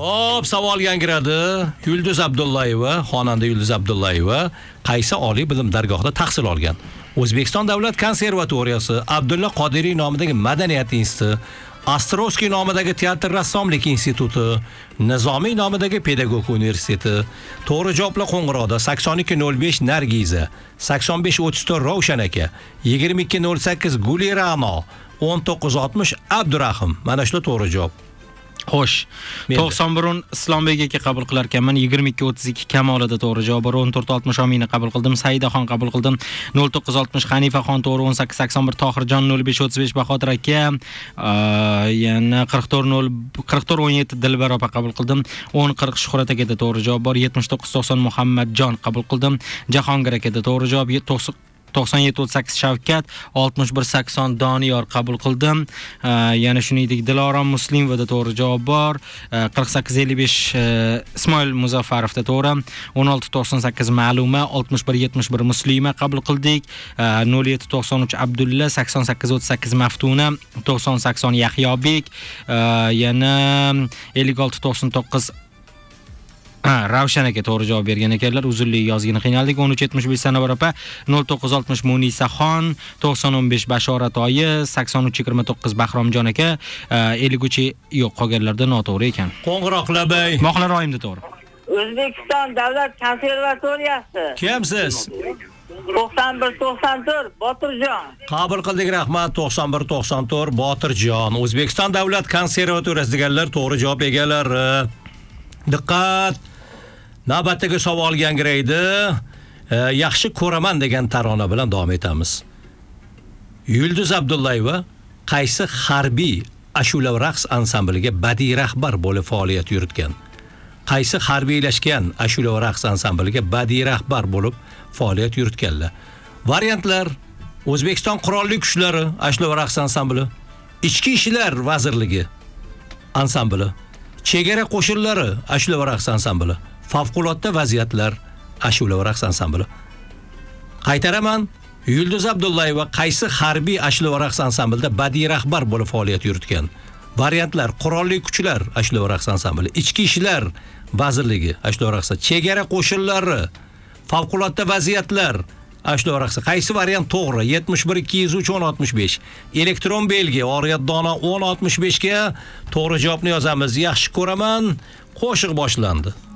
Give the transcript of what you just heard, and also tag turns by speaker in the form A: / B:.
A: Hop, savol yangiradi. Yulduz Abdullayeva, xonanda Yulduz Abdullayeva qaysi oliy bilim dargohida tahsil olgan? O'zbekiston Davlat konservatoriyasi, Abdulla Qodiriy nomidagi Madaniyat instituti, Astrovskiy nomidagi Teatr rassomlik instituti, Nizomiy nomidagi Pedagog universiteti. To'g'ri javoblar qo'ng'iroqda 8205 Nargiza, 8534 Ravshan aka, 2208 Gulirano, 1960 Abdurahim. Mana shu to'g'ri javob.
B: Xo'sh. 91 Islombek aka qabul qilar ekanman. 2232 Kamolida to'g'ri javob bor. 1460 Omina qabul qildim. Saidaxon qabul qildim. 0960 Hanifaxon to'g'ri. 1881 Tohirjon 0535 Bahodir aka. Yana 4417 Dilbar opa qabul qildim. 1040 Shuhrat akada to'g'ri javob bor. 7990 Muhammadjon qabul qildim. Jahongir akada to'g'ri javob. 9738 Shavkat, 6180 Doniyor qabul qildim. Yana shuningdek Dilorom Muslimovda to'g'ri javob bor. 4855 Ismoil Muzaffarovda to'g'ri. 1698 Ma'luma, 6171 Muslima qabul qildik. 0793 Abdulla, 8838 Maftuna, 9080 Yahyobek, yana 5699 Ravshan aka to'g'ri javob bergan ekanlar. Uzunlik yozgini qiynaldik. 1375 Sanobar opa, 0960 Munisaxon, 9015 Bashorat oyi, 8329 Bahromjon aka, 53 yo'q, qolganlarda noto'g'ri ekan.
A: Qo'ng'iroqlar bay.
B: Moqlar oyimda to'g'ri.
C: O'zbekiston Davlat konservatoriyasi.
A: Kimsiz?
C: 91-94 Botirjon.
A: Qabul qildik, rahmat. 91-94 Botirjon. O'zbekiston Davlat konservatoriyasi deganlar to'g'ri javob egalari. Diqqat. Navbatdagi savol yangraydi. Yaxshi ko'raman degan tarona bilan davom etamiz. Yulduz Abdullayeva qaysi harbiy ashula va raqs ansambliga badiiy rahbar bo'lib faoliyat yuritgan? Qaysi harbiylashgan ashula va raqs ansambliga badiiy rahbar bo'lib faoliyat yuritganlar? Variantlar: O'zbekiston Qurolli Kuchlari ashula va raqs ansambli, Ichki ishlar vazirligi ansambli, Chegara qo'shinlari ashula va raqs ansambli, Favqulodda vaziyatlar ashula va raqs ansambli. Qaytaraman. Yulduz Abdullayeva qaysi harbiy ashula va raqs ansamblida badiiy rahbar bo'lib faoliyat yuritgan? Variantlar: Qurolli Kuchlar ashula va raqs ansambli, Ichki ishlar vazirligi ashula va raqs, Chegara qo'shinlari, Favqulodda vaziyatlar ashula va raqs. Qaysi variant to'g'ri? 71 203 1065. Elektron belgi Oriyat Dona 1065 ga to'g'ri javobni yozamiz. Yaxshi ko'raman. Qo'shiq boshlandi.